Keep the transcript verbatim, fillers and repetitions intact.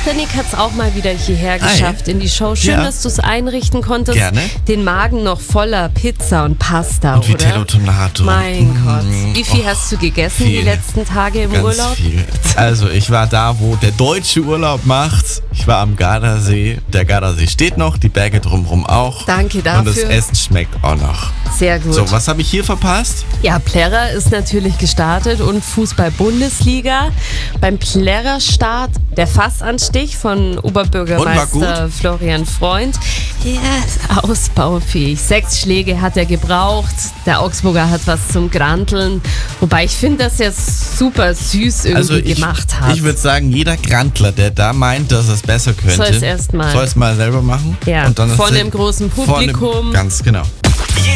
der Nick hat es auch mal wieder hierher geschafft Hi. in die Show. Schön, Ja. dass du es einrichten konntest. Gerne. Den Magen noch voller Pizza und Pasta, Und oder? Vitello Tonato. Mein Mm. Gott. Wie viel Oh, hast du gegessen viel. die letzten Tage im Ganz Urlaub? viel. Also ich war da, wo der Deutsche Urlaub macht. Ich war am Gardasee. Der Gardasee steht noch, die Berge drumherum auch. Danke Und das dafür. Essen schmeckt auch noch. Sehr gut. So, was habe ich hier verpasst? Ja, Plärrer ist natürlich gestartet und Fußball-Bundesliga. Beim Plärrer-Start der Fassanstich von Oberbürgermeister Florian Freund. Ja, ausbaufähig. Sechs Schläge hat er gebraucht. Der Augsburger hat was zum Granteln. Wobei ich finde, dass er es super süß irgendwie Also ich, gemacht hat. ich würde sagen, jeder Grantler, der da meint, dass er es besser könnte, Soll es erst mal. soll es mal selber machen. Ja, Und dann vor ist einem großen vor einem- Publikum. Ganz genau.